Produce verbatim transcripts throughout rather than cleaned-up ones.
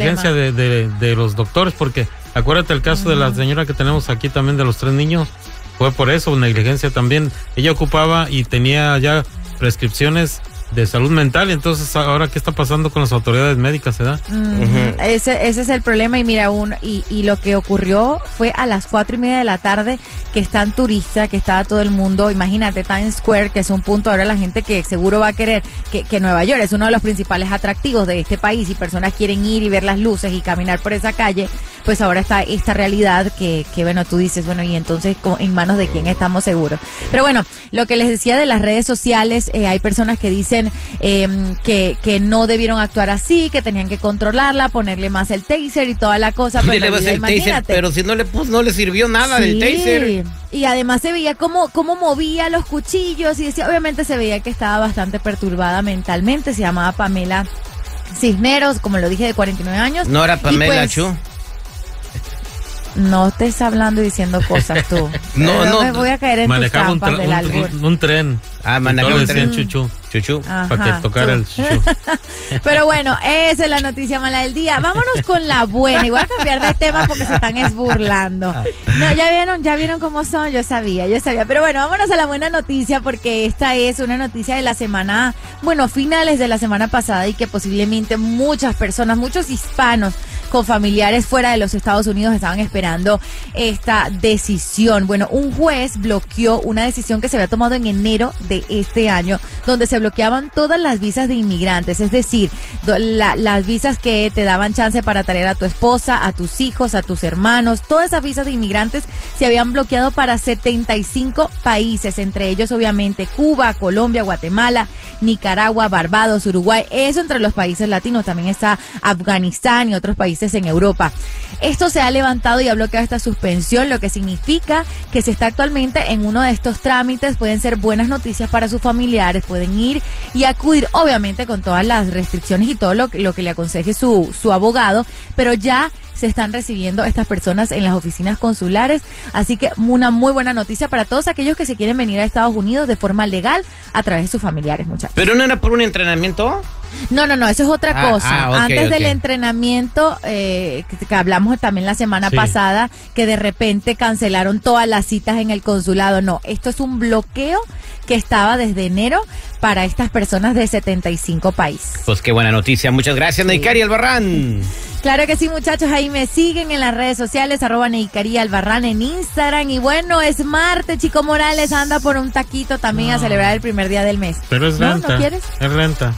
negligencia de, de, de los doctores, porque acuérdate el caso uh-huh. de la señora que tenemos aquí también de los tres niños, fue por eso, negligencia también. Ella ocupaba y tenía ya prescripciones de salud mental, y entonces ahora qué está pasando con las autoridades médicas, ¿verdad? Mm, uh-huh. ese, ese es el problema. Y mira, un, y, y lo que ocurrió fue a las cuatro y media de la tarde, que están turistas, que estaba todo el mundo, imagínate, Times Square, que es un punto, ahora la gente que seguro va a querer, que, que Nueva York es uno de los principales atractivos de este país, y personas quieren ir y ver las luces y caminar por esa calle, pues ahora está esta realidad que, que bueno, tú dices, bueno, y entonces en manos de quién estamos seguros. Pero bueno, lo que les decía de las redes sociales, eh, hay personas que dicen eh, que, que no debieron actuar así, que tenían que controlarla, ponerle más el taser y toda la cosa. Pero, le vida, el taser, pero si no le puso, no le sirvió nada sí, del taser. Y además se veía cómo, cómo movía los cuchillos y decía, obviamente se veía que estaba bastante perturbada mentalmente. Se llamaba Pamela Cisneros, como lo dije, de cuarenta y nueve años. No era Pamela pues, Chu. No estés hablando y diciendo cosas tú. no, no. Me voy a caer en tus trampas del albur. Un, un tren. Ah, manejaba un tren. Chuchu. Chuchu. Ajá, para que tocara el chuchu. Pero bueno, esa es la noticia mala del día. Vámonos con la buena. Y voy a cambiar de tema porque se están esburlando. No, ya vieron, ya vieron cómo son. Yo sabía, yo sabía. Pero bueno, vámonos a la buena noticia, porque esta es una noticia de la semana, bueno, finales de la semana pasada, y que posiblemente muchas personas, muchos hispanos con familiares fuera de los Estados Unidos estaban esperando esta decisión. Bueno, un juez bloqueó una decisión que se había tomado en enero de este año, donde se bloqueaban todas las visas de inmigrantes, es decir, la, las visas que te daban chance para traer a tu esposa, a tus hijos, a tus hermanos. Todas esas visas de inmigrantes se habían bloqueado para setenta y cinco países, entre ellos obviamente Cuba, Colombia, Guatemala, Nicaragua, Barbados, Uruguay. Eso entre los países latinos. También está Afganistán y otros países en Europa. Esto se ha levantado y ha bloqueado esta suspensión, lo que significa que se está actualmente en uno de estos trámites. Pueden ser buenas noticias para sus familiares, pueden ir y acudir, obviamente con todas las restricciones y todo lo, lo que le aconseje su, su abogado, pero ya se están recibiendo estas personas en las oficinas consulares, así que una muy buena noticia para todos aquellos que se quieren venir a Estados Unidos de forma legal a través de sus familiares, muchachos. ¿Pero no era por un entrenamiento? No, no, no, eso es otra ah, cosa. Ah, okay, Antes okay. del entrenamiento, eh, que, que hablamos también la semana sí. pasada, que de repente cancelaron todas las citas en el consulado. No, esto es un bloqueo que estaba desde enero para estas personas de setenta y cinco países. Pues qué buena noticia. Muchas gracias, sí. Neikari Albarrán. Claro que sí, muchachos. Ahí me siguen en las redes sociales, arroba Neikari Albarrán en Instagram. Y bueno, es martes, Chico Morales anda por un taquito también no. a celebrar el primer día del mes. Pero es ¿No? renta. ¿No quieres? Es renta.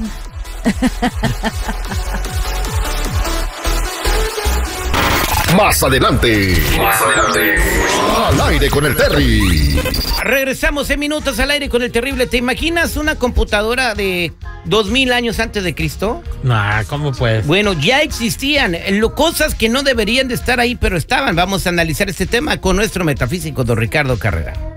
Más adelante. Más adelante. Al aire con el Terry. Regresamos en minutos al aire con el terrible. ¿Te imaginas una computadora de dos mil años antes de Cristo? Nah, ¿cómo pues? Bueno, ya existían lo, cosas que no deberían de estar ahí, pero estaban. Vamos a analizar este tema con nuestro metafísico don Ricardo Carrera.